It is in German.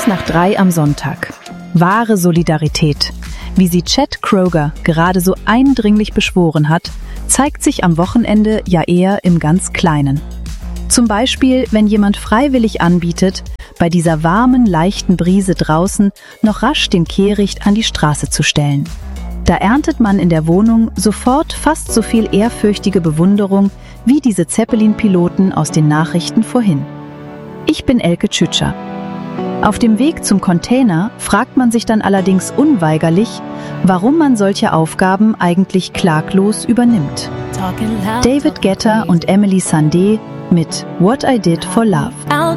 nach 3 am Sonntag. Wahre Solidarität. Wie sie Chad Kroeger gerade so eindringlich beschworen hat, zeigt sich am Wochenende ja eher im ganz Kleinen. Zum Beispiel, wenn jemand freiwillig anbietet, bei dieser warmen, leichten Brise draußen noch rasch den Kehricht an die Straße zu stellen. Da erntet man in der Wohnung sofort fast so viel ehrfürchtige Bewunderung wie diese Zeppelin-Piloten aus den Nachrichten vorhin. Ich bin Elke Tschütscher. Auf dem Weg zum Container fragt man sich dann allerdings unweigerlich, warum man solche Aufgaben eigentlich klaglos übernimmt. David Guetta und Emeli Sandé mit What I Did for Love.